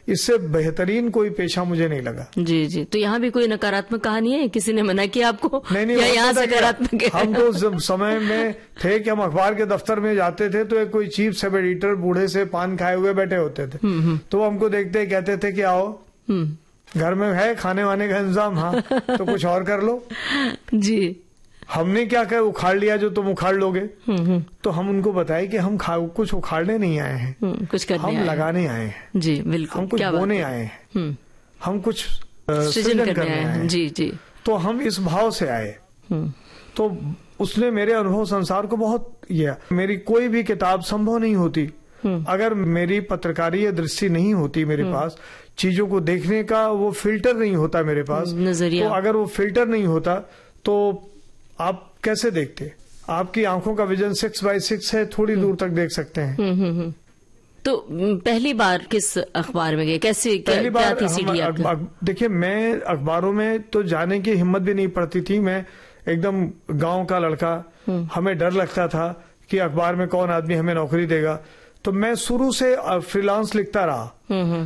इससे बेहतरीन कोई पेशा मुझे नहीं लगा। जी जी। तो यहाँ भी कोई नकारात्मक कहानी है, किसी ने मना किया आपको? नहीं, या यहाँ सकारात्मक है? हम तो उस समय में थे कि हम अखबार के दफ्तर में जाते थे तो एक कोई चीफ सब एडिटर बूढ़े से पान खाए हुए बैठे होते थे, तो वो हमको देखते कहते थे कि आओ घर में है खाने वाने का इंतजाम, हाँ तो कुछ और कर लो। जी। हमने क्या कहा, उखाड़ लिया जो तुम उखाड़ लोगे। तो हम उनको बताए कि हम कुछ उखाड़ने नहीं आए हैं, कुछ करने हम लगाने आए हैं। जी बिल्कुल। हम कुछ बोने आए हैं, हम कुछ सृजन करने आए हैं। जी जी। तो हम इस भाव से आए। तो उसने मेरे अनुभव संसार को बहुत किया। मेरी कोई भी किताब संभव नहीं होती अगर मेरी पत्रकारीय दृष्टि नहीं होती मेरे पास, चीजों को देखने का वो फिल्टर नहीं होता मेरे पास, नजरिया। तो अगर वो फिल्टर नहीं होता तो आप कैसे देखते? आपकी आंखों का विजन 6x6 है, थोड़ी दूर तक देख सकते हैं। तो पहली बार किस अखबार में गए, कैसे पहली बार क्या थी सीढ़ी? देखिए, मैं अखबारों में तो जाने की हिम्मत भी नहीं पड़ती थी। मैं एकदम गांव का लड़का, हमें डर लगता था कि अखबार में कौन आदमी हमें नौकरी देगा। तो मैं शुरू से फ्रीलांस लिखता रहा।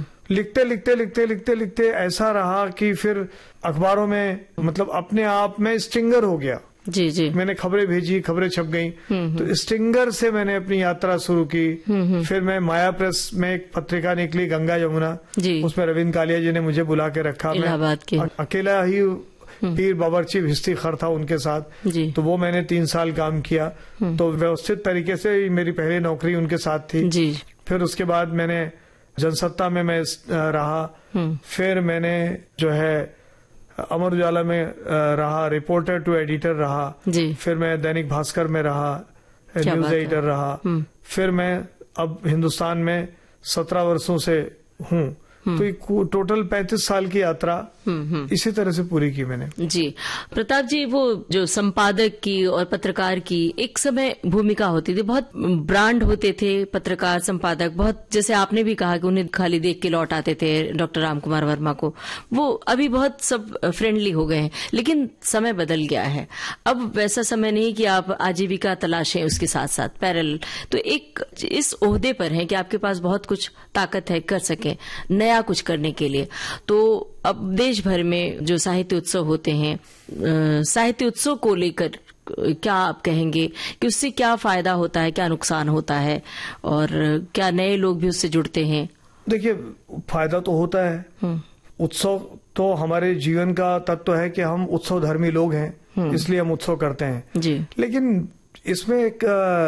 लिखते ऐसा रहा कि फिर अखबारों में मतलब अपने आप में स्टिंगर हो गया। जी जी। मैंने खबरें भेजी, खबरें छप गईं। तो स्टिंगर से मैंने अपनी यात्रा शुरू की। फिर मैं माया प्रेस में एक पत्रिका निकली, गंगा यमुना, उसमें रविंद्र कालिया जी ने मुझे बुला के रखा। मैं अकेला ही पीर बावर्ची भिस्ती खर था उनके साथ, तो वो मैंने 3 साल काम किया। तो व्यवस्थित तरीके से मेरी पहली नौकरी उनके साथ थी। फिर उसके बाद मैंने जनसत्ता में मैं रहा। फिर मैंने जो है अमर उजाला में रहा, रिपोर्टर टू एडिटर रहा। फिर मैं दैनिक भास्कर में रहा, न्यूज एडिटर रहा। फिर मैं अब हिंदुस्तान में 17 वर्षों से हूँ। तो एक टोटल 35 साल की यात्रा इसी तरह से पूरी की मैंने। जी प्रताप जी, वो जो संपादक की और पत्रकार की एक समय भूमिका होती थी, बहुत ब्रांड होते थे पत्रकार संपादक, बहुत जैसे आपने भी कहा कि उन्हें खाली देख के लौट आते थे डॉक्टर राम कुमार वर्मा को। वो अभी बहुत सब फ्रेंडली हो गए हैं, लेकिन समय बदल गया है। अब वैसा समय नहीं कि आप आजीविका तलाशें उसके साथ साथ पैरेलल। तो एक इस ओहदे पर है कि आपके पास बहुत कुछ ताकत है, कर सके नया कुछ करने के लिए। तो अब देश भर में जो साहित्य उत्सव होते हैं, साहित्य उत्सव को लेकर क्या आप कहेंगे कि उससे क्या फायदा होता है, क्या नुकसान होता है, और क्या नए लोग भी उससे जुड़ते हैं? देखिए, फायदा तो होता है। उत्सव तो हमारे जीवन का तत्व है कि हम उत्सव धर्मी लोग हैं, इसलिए हम उत्सव करते हैं जी। लेकिन इसमें एक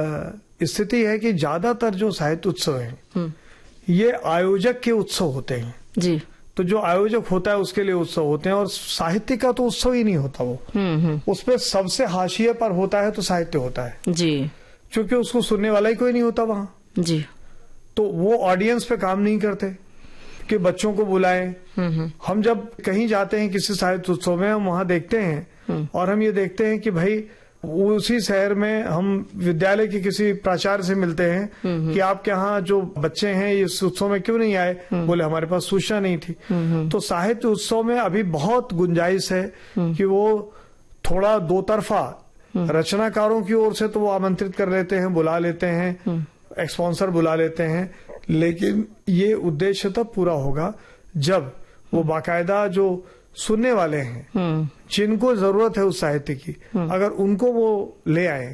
स्थिति है कि ज्यादातर जो साहित्य उत्सव है ये आयोजक के उत्सव होते हैं जी। तो जो आयोजक होता है उसके लिए उत्सव होते हैं, और साहित्य का तो उत्सव ही नहीं होता। वो उसपे सबसे हाशिए पर होता है तो साहित्य होता है जी, क्योंकि उसको सुनने वाला ही कोई नहीं होता वहां जी। तो वो ऑडियंस पे काम नहीं करते कि बच्चों को बुलाएं। हम जब कहीं जाते हैं किसी साहित्य उत्सव में, हम वहां देखते हैं और हम ये देखते हैं कि भाई उसी शहर में हम विद्यालय के किसी प्राचार्य से मिलते हैं कि आपके यहाँ जो बच्चे हैं इस उत्सव में क्यों नहीं आए? बोले हमारे पास सूचना नहीं थी। तो साहित्य उत्सव में अभी बहुत गुंजाइश है कि वो थोड़ा दो तरफा, रचनाकारों की ओर से तो वो आमंत्रित कर लेते हैं, बुला लेते हैं, स्पॉन्सर बुला लेते हैं, लेकिन ये उद्देश्य तब पूरा होगा जब वो बाकायदा जो सुनने वाले हैं, जिनको जरूरत है उस साहित्य की, अगर उनको वो ले आए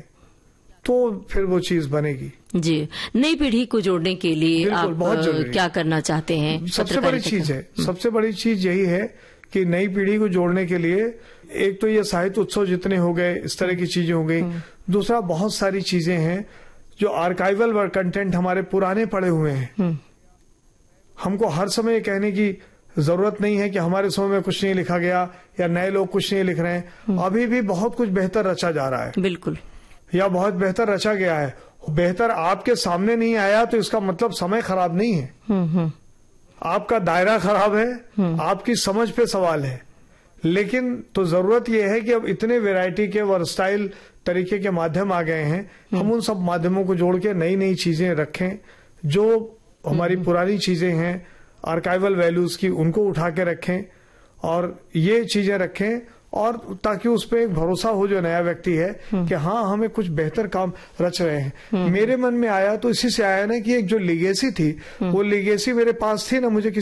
तो फिर वो चीज बनेगी जी। नई पीढ़ी को जोड़ने के लिए आप बहुत क्या करना चाहते हैं? सबसे बड़ी चीज है, सबसे बड़ी चीज यही है कि नई पीढ़ी को जोड़ने के लिए एक तो ये साहित्य उत्सव जितने हो गए, इस तरह की चीजें हो गई। दूसरा, बहुत सारी चीजें हैं जो आर्काइवल कंटेंट हमारे पुराने पड़े हुए हैं। हमको हर समय कहने की जरूरत नहीं है कि हमारे समय में कुछ नहीं लिखा गया या नए लोग कुछ नहीं लिख रहे हैं। अभी भी बहुत कुछ बेहतर रचा जा रहा है, बिल्कुल, या बहुत बेहतर रचा गया है। बेहतर आपके सामने नहीं आया तो इसका मतलब समय खराब नहीं है, आपका दायरा खराब है, आपकी समझ पे सवाल है। लेकिन तो जरूरत यह है कि अब इतने वैरायटी के वर्सटाइल तरीके के माध्यम आ गए हैं, हम उन सब माध्यमों को जोड़ के नई नई चीजें रखें। जो हमारी पुरानी चीजें हैं आर्काइवल वैल्यूज की, उनको उठा के रखें और ये चीजें रखें, और ताकि उस पर एक भरोसा हो जो नया व्यक्ति है कि हाँ हमें कुछ बेहतर काम रच रहे हैं। मेरे मन में आया तो इसी से आया ना कि एक जो लिगेसी थी, वो लिगेसी मेरे पास थी ना, मुझे